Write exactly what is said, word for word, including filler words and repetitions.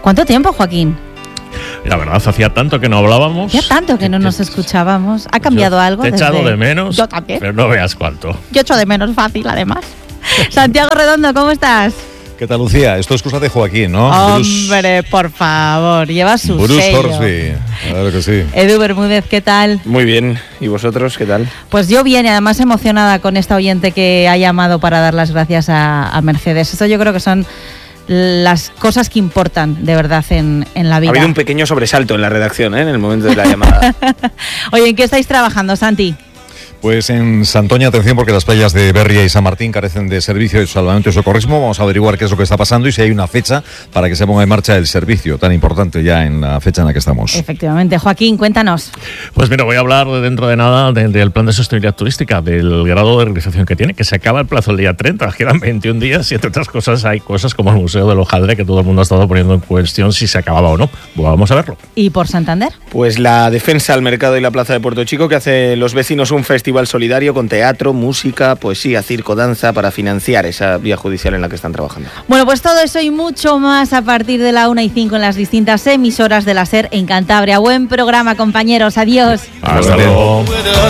¿Cuánto tiempo, Joaquín? La verdad, hacía tanto que no hablábamos. Ya tanto que no nos escuchábamos. ¿Ha cambiado Yo algo? Te he desde... echado de menos. Yo también. Pero no veas cuánto. Yo echo de menos fácil, además. Santiago Redondo, ¿cómo estás? ¿Qué tal, Lucía? Esto es cosa de Joaquín, ¿no? Hombre, Bruce, por favor, lleva su Bruce sello. Hornsby, claro que sí. Edu Bermúdez, ¿qué tal? Muy bien. ¿Y vosotros, qué tal? Pues yo bien, y además emocionada con esta oyente que ha llamado para dar las gracias a, a Mercedes. Eso yo creo que son las cosas que importan de verdad en, en la vida. Ha habido un pequeño sobresalto en la redacción, ¿eh? En el momento de la llamada. Oye, ¿en qué estáis trabajando, Santi? Pues en Santoña, atención, porque las playas de Berria y San Martín carecen de servicio de salvamento y socorrismo. Vamos a averiguar qué es lo que está pasando y si hay una fecha para que se ponga en marcha el servicio, tan importante ya en la fecha en la que estamos. Efectivamente. Joaquín, cuéntanos. Pues mira, voy a hablar dentro de nada de, del plan de sostenibilidad turística, del grado de realización que tiene, que se acaba el plazo el día treinta, quedan veintiún días y entre otras cosas hay cosas como el Museo del Hojaldre que todo el mundo ha estado poniendo en cuestión si se acababa o no. Vamos a verlo. ¿Y por Santander? Pues la defensa al mercado y la plaza de Puerto Chico, que hace los vecinos un festival solidario con teatro, música, poesía, circo, danza para financiar esa vía judicial en la que están trabajando. Bueno, pues todo eso y mucho más a partir de la una y cinco en las distintas emisoras de la SER en Cantabria. Buen programa, compañeros. Adiós. Hasta luego.